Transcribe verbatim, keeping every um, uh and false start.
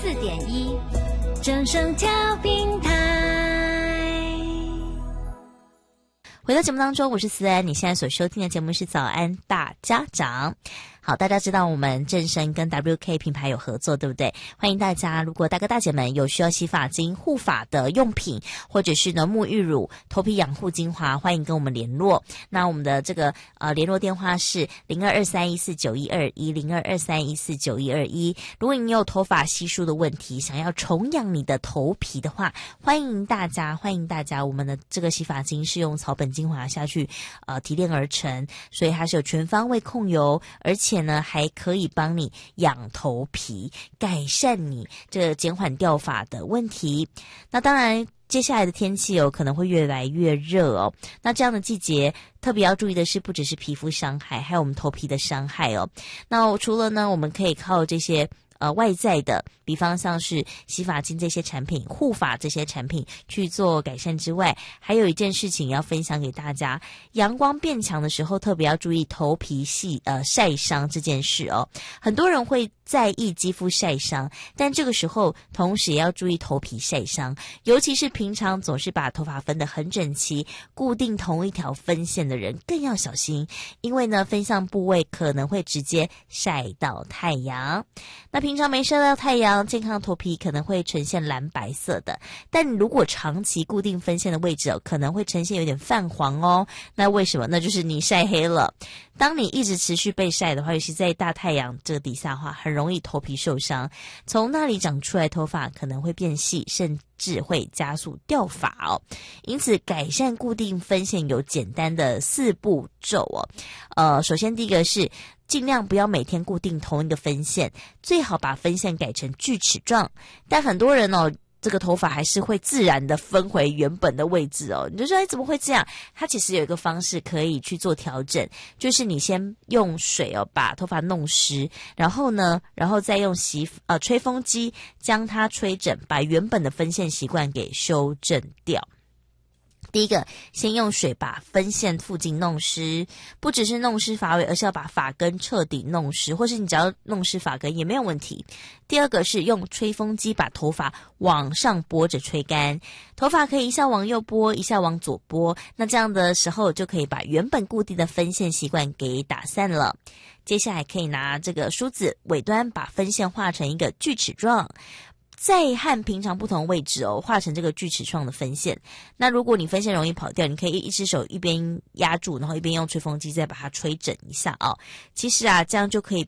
四点一，正声调频台。 回到节目当中，我是思安，你现在所收听的节目是早安大家长。好，大家知道我们正声跟 W K 品牌有合作，对不对？欢迎大家，如果大哥大姐们有需要洗发精、护发的用品，或者是呢沐浴乳、头皮养护精华，欢迎跟我们联络。那我们的这个呃联络电话是零二二三一四九一二一零二二三一四九一二一。如果你有头发稀疏的问题，想要重养你的头皮的话，欢迎大家，欢迎大家。我们的这个洗发精是用草本精华下去呃提炼而成，所以它是有全方位控油，而且且呢还可以帮你养头皮，改善你这减缓掉发的问题。那当然接下来的天气哦可能会越来越热哦，那这样的季节特别要注意的是，不只是皮肤伤害，还有我们头皮的伤害哦。那除了呢我们可以靠这些呃外在的，比方像是洗发精这些产品、护发这些产品去做改善之外，还有一件事情要分享给大家，阳光变强的时候特别要注意头皮细呃晒伤这件事哦。很多人会在意肌肤晒伤，但这个时候同时也要注意头皮晒伤，尤其是平常总是把头发分得很整齐，固定同一条分线的人更要小心，因为呢分项部位可能会直接晒到太阳。那平常没晒到太阳，健康的头皮可能会呈现蓝白色的，但你如果长期固定分线的位置哦，可能会呈现有点泛黄哦。那为什么？那就是你晒黑了。当你一直持续被晒的话，尤其在大太阳这个底下的话，很容易头皮受伤，从那里长出来头发可能会变细，甚至会加速掉发哦。因此改善固定分线有简单的四步骤哦。呃，首先第一个是尽量不要每天固定同一个分线，最好把分线改成锯齿状。但很多人哦这个头发还是会自然的分回原本的位置哦，你就说哎怎么会这样？它其实有一个方式可以去做调整，就是你先用水哦把头发弄湿，然后呢，然后再用洗呃吹风机将它吹整，把原本的分线习惯给修正掉。第一个，先用水把分线附近弄湿，不只是弄湿发尾，而是要把发根彻底弄湿，或是你只要弄湿发根也没有问题。第二个是用吹风机把头发往上拨着吹干，头发可以一下往右拨，一下往左拨，那这样的时候就可以把原本固定的分线习惯给打散了。接下来可以拿这个梳子尾端把分线画成一个锯齿状，再和平常不同位置哦，画成这个锯齿状的分线。那如果你分线容易跑掉，你可以一只手一边压住，然后一边用吹风机再把它吹整一下哦。其实啊，这样就可以